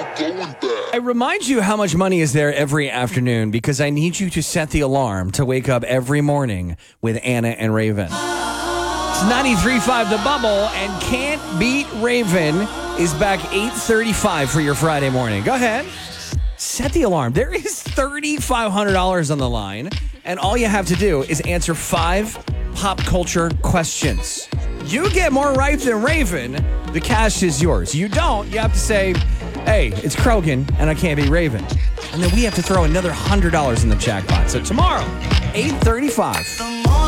I remind you how much money is there every afternoon because I need you to set the alarm to wake up every morning with Anna and Raven. It's 93.5 The Bubble, and Can't Beat Raven is back 8:35 for your Friday morning. Go ahead. Set the alarm. There is $3,500 on the line, and all you have to do is answer 5 pop culture questions. You get more right than Raven, the cash is yours. You don't, you have to say, hey, it's Krogan, and I can't be Raven. And then we have to throw another $100 in the jackpot. So tomorrow, 8:35.